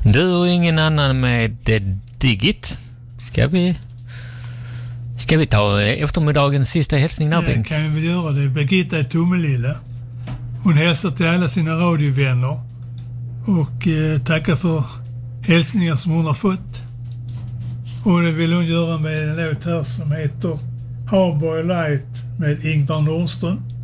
Du och ingen annan med Digit. Ska vi ta eftermiddagens sista hälsning där, Bengt? Kan vi väl göra det. Birgitta är Tomelilla. Hon hälsar till alla sina radiovänner och tackar för hälsningar som hon har fått. Och det vill hon göra med en låt här som heter Harbour Light med Ingvar Nordström.